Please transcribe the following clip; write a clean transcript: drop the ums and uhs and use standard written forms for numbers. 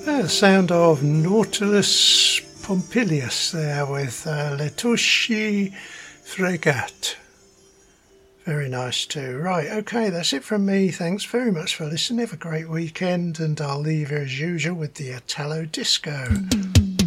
The sound of Nautilus Pompilius there with Le Touchy Fregat. Very nice too. Right, okay, that's it from me. Thanks very much for listening. Have a great weekend, and I'll leave you as usual with the Italo Disco.